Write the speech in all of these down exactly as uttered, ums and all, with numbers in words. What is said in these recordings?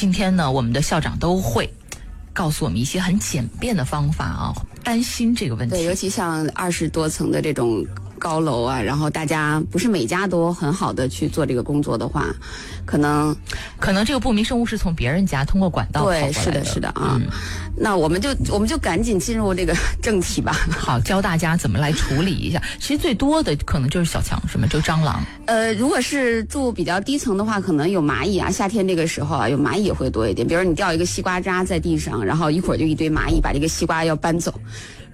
今天呢，我们的校长都会告诉我们一些很简便的方法啊，担心这个问题。 对，尤其像二十多层的这种高楼啊，然后大家不是每家都很好的去做这个工作的话，可能可能这个不明生物是从别人家通过管道跑过来的。 对，是的，是的啊。嗯、那我们就我们就赶紧进入这个正题吧。 好，教大家怎么来处理一下。其实最多的可能就是小强，什么就蟑螂。 呃，如果是住比较低层的话，可能有蚂蚁啊。夏天这个时候啊，有蚂蚁也会多一点。比如你掉一个西瓜渣在地上，然后一会儿就一堆蚂蚁把这个西瓜要搬走。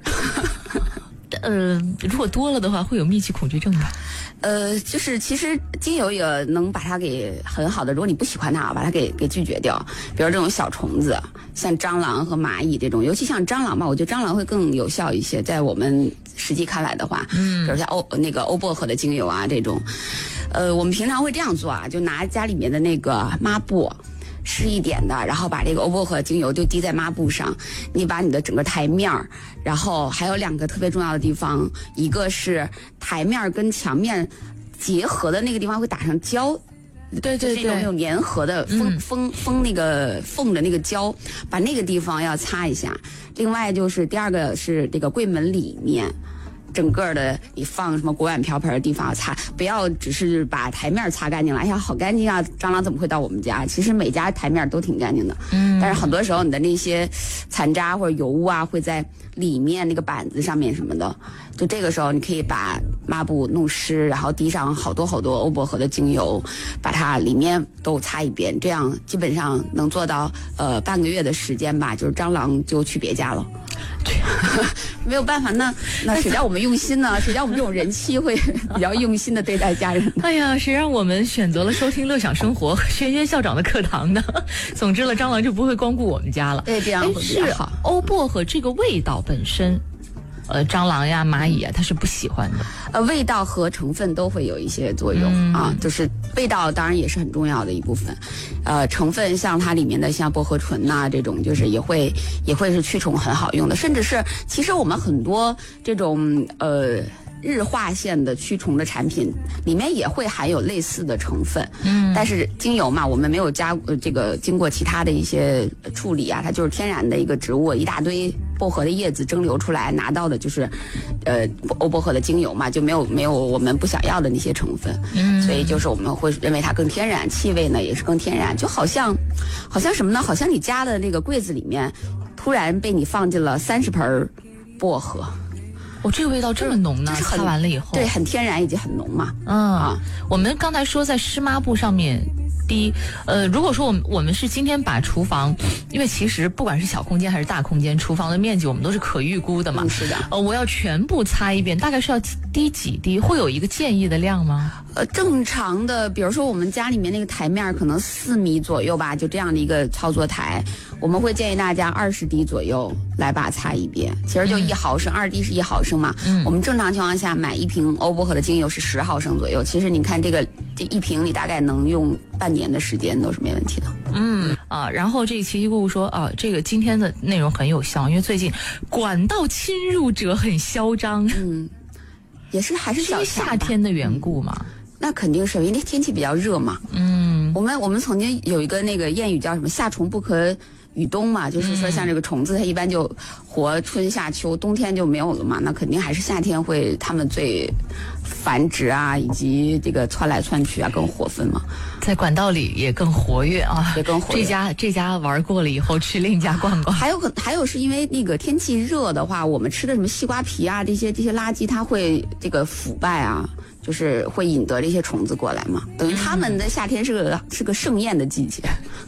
呃，如果多了的话，会有密集恐惧症吧？ 呃，就是其实精油也能把它给很好的，如果你不喜欢它，把它给给拒绝掉。比如这种小虫子，像蟑螂和蚂蚁这种，尤其像蟑螂吧，我觉得蟑螂会更有效一些。在我们实际看来的话，嗯，比如像欧那个欧薄荷的精油啊这种，呃，我们平常会这样做啊，就拿家里面的那个抹布。湿一点的，然后把这个欧薄荷精油就滴在抹布上，你把你的整个台面儿，然后还有两个特别重要的地方，一个是台面跟墙面结合的那个地方会打上胶， 对对对， 这种那种粘合的封封封那个缝的那个胶，把那个地方要擦一下。另外就是第二个是这个柜门里面。整个的你放什么锅碗瓢盆的地方擦，不要只是把台面擦干净了。哎呀，好干净啊！蟑螂怎么会到我们家？其实每家台面都挺干净的，嗯。但是很多时候你的那些残渣或者油污啊会在里面那个板子上面什么的，就这个时候你可以把抹布弄湿，然后滴上好多好多欧薄荷的精油，把它里面都擦一遍，这样基本上能做到呃半个月的时间吧，就是蟑螂就去别家了。没有办法，那那谁叫我们用心呢？谁叫我们这种人妻会比较用心的对待家人呢？ 哎呀，谁让我们选择了收听乐享生活轩轩校长的课堂呢？总之了，蟑螂就不会光顾我们家了。 对，这样会比较好。 欧薄荷这个味道本身。呃，蟑螂呀、蚂蚁啊，它是不喜欢的。 呃，味道和成分都会有一些作用、嗯、啊，就是味道当然也是很重要的一部分。呃，成分像它里面的像薄荷醇呐、啊、这种，就是也会也会是驱虫很好用的，甚至是其实我们很多这种呃。日化线的驱虫的产品里面也会含有类似的成分，嗯，但是精油嘛，我们没有加呃这个经过其他的一些处理啊，它就是天然的一个植物，一大堆薄荷的叶子蒸馏出来拿到的就是，呃欧薄荷的精油嘛，就没有没有我们不想要的那些成分，嗯，所以就是我们会认为它更天然，气味呢也是更天然，就好像好像什么呢？好像你家的那个柜子里面突然被你放进了三十盆薄荷。 哦，这个味道这么浓呢？擦完了以后， 对，很天然以及很浓嘛。 嗯啊，我们刚才说在湿抹布上面滴，呃，如果说我们我们是今天把厨房，因为其实不管是小空间还是大空间，厨房的面积我们都是可预估的嘛。 嗯、是的。 呃，我要全部擦一遍，大概是要滴几滴？会有一个建议的量吗？ 呃，正常的，比如说我们家里面那个台面可能四米左右吧，就这样的一个操作台，我们会建议大家二十滴左右来把它擦一遍。其实就一毫升，二、嗯、滴是一毫升嘛。嗯。我们正常情况下买一瓶欧薄荷的精油是十毫升左右。其实你看这个这一瓶，你大概能用半年的时间都是没问题的。 嗯啊，然后这个奇奇姑姑说啊，这个今天的内容很有效，因为最近管道侵入者很嚣张。 嗯，也是还是小夏天的缘故嘛。 嗯，那肯定是因为天气比较热嘛。嗯，我们我们曾经有一个那个谚语叫什么“夏虫不可语冬”嘛，就是说像这个虫子它一般就活春夏秋，冬天就没有了嘛。那肯定还是夏天会它们最繁殖啊，以及这个窜来窜去啊，更活分嘛。 在管道里也更活跃啊， 也更活跃。 这家这家玩过了以后，去另一家逛逛。 还有个还有是因为那个天气热的话，我们吃的什么西瓜皮啊，这些这些垃圾它会这个腐败啊。就是会引得这些虫子过来嘛，等于他们的夏天是个、嗯、是个盛宴的季节。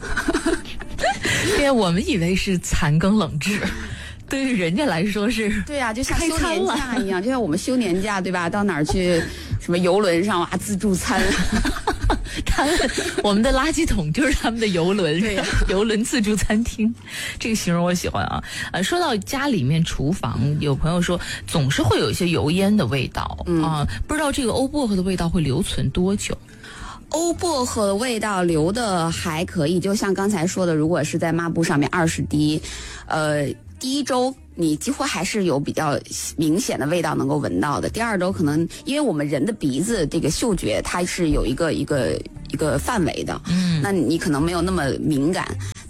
对，我们以为是残羹冷炙，对于人家来说是对啊，就像休年假一样，就像我们休年假对吧？到哪儿去什么游轮上啊自助餐。 他们我们的垃圾桶就是他们的游轮， 对呀、 啊，游轮自助餐厅，这个形容我喜欢啊。呃，说到家里面厨房，有朋友说总是会有一些油烟的味道、嗯、啊，不知道这个欧薄荷的味道会留存多久？ 欧薄荷的味道留的还可以，就像刚才说的，如果是在抹布上面二十滴，呃，第一周你几乎还是有比较明显的味道能够闻到的。第二周可能因为我们人的鼻子这个嗅觉它是有一个一个一个范围的，嗯，那你可能没有那么敏感。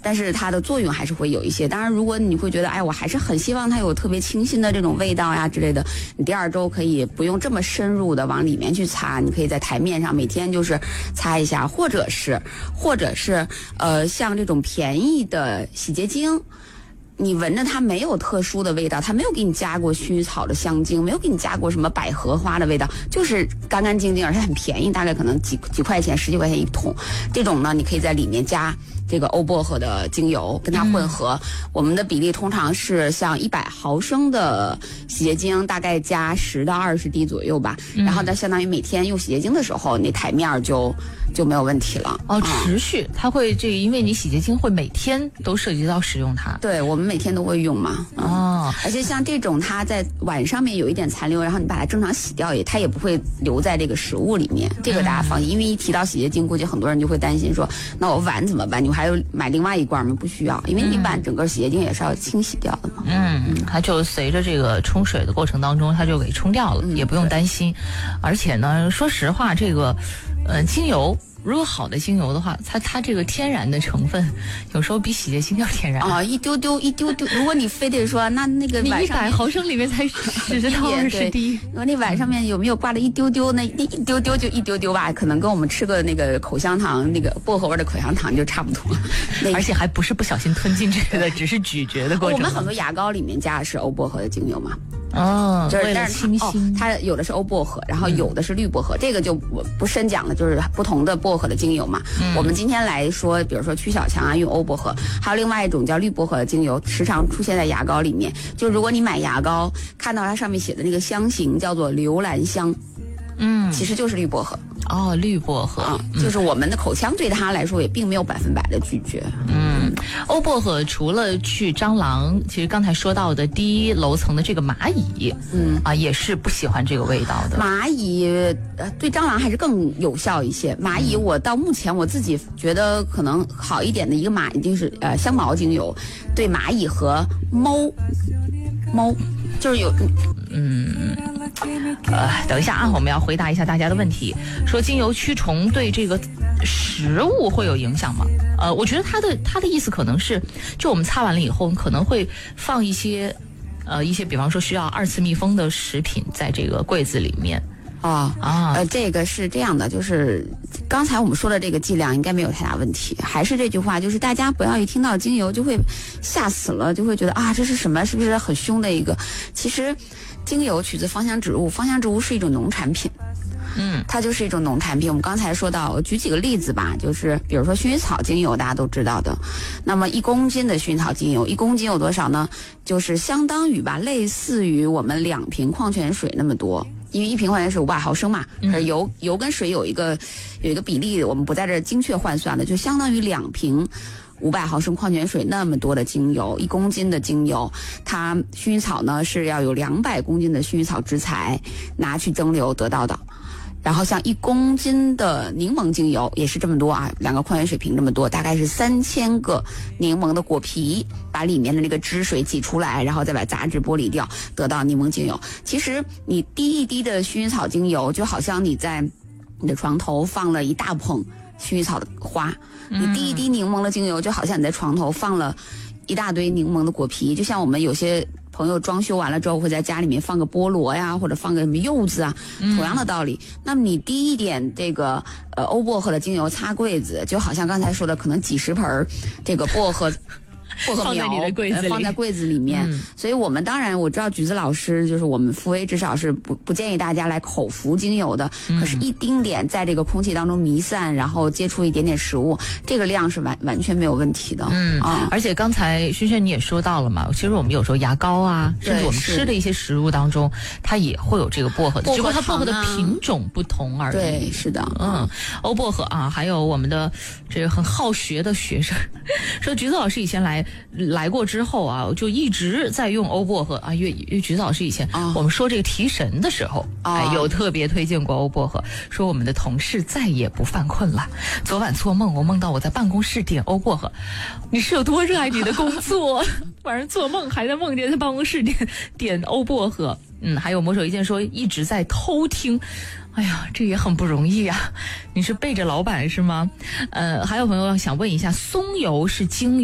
但是它的作用还是会有一些。当然，如果你会觉得，哎，我还是很希望它有特别清新的这种味道呀之类的，你第二周可以不用这么深入的往里面去擦，你可以在台面上每天就是擦一下，或者是，或者是，呃，像这种便宜的洗洁精。你闻着它没有特殊的味道，它没有给你加过薰衣草的香精，没有给你加过什么百合花的味道，就是干干净净，而且很便宜，大概可能几几块钱、十几块钱一桶。这种呢，你可以在里面加这个欧薄荷的精油，跟它混合。嗯、我们的比例通常是像一百毫升的洗洁精，大概加十到二十滴左右吧。嗯、然后呢，相当于每天用洗洁精的时候，你台面就就没有问题了。 哦，持续，嗯、它会这个，因为你洗洁精会每天都涉及到使用它。 对，我们每天都会用嘛。嗯、哦，而且像这种，它在碗上面有一点残留，然后你把它正常洗掉，也它也不会留在这个食物里面。这个大家放心，嗯、因为一提到洗洁精，估计很多人就会担心说，那我碗怎么办？你还有买另外一罐吗？不需要，因为一般整个洗洁精也是要清洗掉的嘛。 嗯，它就随着这个冲水的过程当中，它就给冲掉了，嗯、也不用担心。而且呢，说实话，这个，呃，精油。如果好的精油的话，它它这个天然的成分，有时候比洗洁精要天然啊，一丢丢一丢丢。如果你非得说，那那个你一百毫升里面才十到二十滴， 如果那碗上面有没有挂了一丢丢，那那一丢丢就一丢丢吧，可能跟我们吃个那个口香糖，那个薄荷味的口香糖就差不多。 而且还不是不小心吞进去的，只是咀嚼的过程。 我们很多牙膏里面加的是欧薄荷的精油嘛。 哦， 就是为了清新、 哦，它有的是欧薄荷，然后有的是绿薄荷，嗯、这个就不不深讲了，就是不同的薄荷的精油嘛。嗯、我们今天来说，比如说曲小强啊，用欧薄荷，还有另外一种叫绿薄荷的精油，时常出现在牙膏里面。就如果你买牙膏，看到它上面写的那个香型叫做留兰香，嗯，其实就是绿薄荷。 哦，绿薄荷啊、 嗯，就是我们的口腔对它来说也并没有百分百的拒绝。 嗯，欧薄荷除了去蟑螂，其实刚才说到的低楼层的这个蚂蚁，嗯啊，也是不喜欢这个味道的。 蚂蚁呃对蟑螂还是更有效一些。蚂蚁我到目前我自己觉得可能好一点的一个蚂蚁就是呃香茅精油，对蚂蚁和猫猫就是有嗯。 呃，等一下啊，我们要回答一下大家的问题。说精油驱虫对这个食物会有影响吗？呃，我觉得他的他的意思可能是，就我们擦完了以后，可能会放一些，呃，一些比方说需要二次密封的食品在这个柜子里面。 哦啊，呃，这个是这样的，就是刚才我们说的这个剂量应该没有太大问题。还是这句话，就是大家不要一听到精油就会吓死了，就会觉得啊，这是什么？是不是很凶的一个？其实。精油取自芳香植物，芳香植物是一种农产品，嗯，它就是一种农产品。我们刚才说到，我举几个例子吧，就是比如说薰衣草精油，大家都知道的。那么一公斤的薰衣草精油，一公斤有多少呢？就是相当于吧，类似于我们两瓶矿泉水那么多。因为一瓶矿泉水五百毫升嘛，可是油油跟水有一个有一个比例，我们不在这精确换算的，就相当于两瓶。五百毫升矿泉水那么多的精油，一公斤的精油，它薰衣草呢是要有两百公斤的薰衣草植材拿去蒸馏得到的。然后像一公斤的柠檬精油也是这么多啊，两个矿泉水瓶这么多，大概是三千个柠檬的果皮，把里面的那个汁水挤出来，然后再把杂质剥离掉，得到柠檬精油。其实你滴一滴的薰衣草精油，就好像你在你的床头放了一大捧薰衣草的花。你滴一滴柠檬的精油，就好像你在床头放了一大堆柠檬的果皮，就像我们有些朋友装修完了之后会在家里面放个菠萝呀，或者放个什么柚子啊，同样的道理。嗯、那么你滴一点这个呃欧薄荷的精油擦柜子，就好像刚才说的，可能几十盆这个薄荷。薄荷苗放在你的柜子里， 放在柜子里面。嗯、所以我们当然我知道橘子老师就是我们复威至少是不不建议大家来口服精油的，嗯、可是一丁点在这个空气当中弥散，然后接触一点点食物，这个量是完完全没有问题的。 嗯啊，而且刚才萱萱你也说到了嘛，其实我们有时候牙膏啊，甚至我们吃的一些食物当中，它也会有这个薄荷的，只不过它薄荷的品种不同而已。 对，是的， 嗯，欧薄荷啊，还有我们的这个很好学的学生说，橘子老师以前来。来过之后啊，我就一直在用欧薄荷啊。因为因为橘子老师以前、哦、我们说这个提神的时候，哦、哎，有特别推荐过欧薄荷，说我们的同事再也不犯困了。昨晚做梦，我梦到我在办公室点欧薄荷，你是有多热爱你的工作？晚上做梦还在梦见在办公室点点欧薄荷。嗯，还有魔手一剑说一直在偷听。哎呀，这也很不容易啊！你是背着老板是吗？呃，还有朋友想问一下，松油是精